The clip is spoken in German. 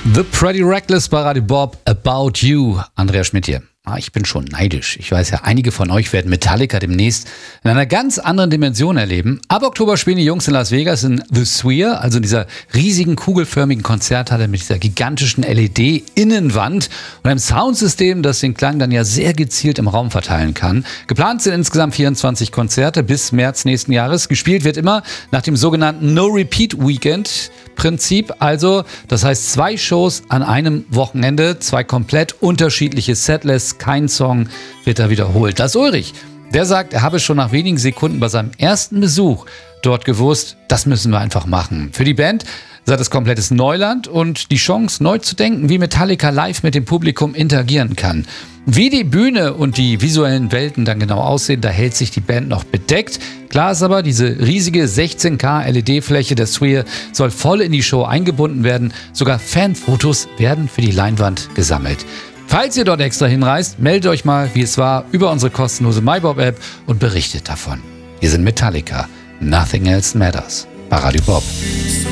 The Pretty Reckless bei Radio Bob, About You. Andreas Schmidt hier. Ich bin schon neidisch. Ich weiß ja, einige von euch werden Metallica demnächst in einer ganz anderen Dimension erleben. Ab Oktober spielen die Jungs in Las Vegas in The Sphere, also in dieser riesigen kugelförmigen Konzerthalle mit dieser gigantischen LED-Innenwand und einem Soundsystem, das den Klang dann ja sehr gezielt im Raum verteilen kann. Geplant sind insgesamt 24 Konzerte bis März nächsten Jahres. Gespielt wird immer nach dem sogenannten No-Repeat-Weekend-Prinzip. Also, das heißt 2 Shows an einem Wochenende, 2 komplett unterschiedliche Setlists. Kein Song wird da wiederholt. Das ist Ulrich. Der sagt, er habe schon nach wenigen Sekunden bei seinem ersten Besuch dort gewusst, das müssen wir einfach machen. Für die Band sei das komplettes Neuland und die Chance, neu zu denken, wie Metallica live mit dem Publikum interagieren kann. Wie die Bühne und die visuellen Welten dann genau aussehen, da hält sich die Band noch bedeckt. Klar ist aber, diese riesige 16K LED-Fläche der Sphere soll voll in die Show eingebunden werden. Sogar Fanfotos werden für die Leinwand gesammelt. Falls ihr dort extra hinreist, meldet euch mal, wie es war, über unsere kostenlose MyBob-App und berichtet davon. Wir sind Metallica. Nothing else matters. Bei Radio Bob.